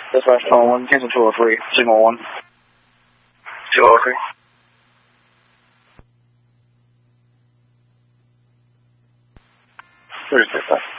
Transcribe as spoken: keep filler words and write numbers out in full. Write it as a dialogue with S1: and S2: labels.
S1: Dispatch phone one, cancel two oh three, signal one. two oh three. Where's dispatch?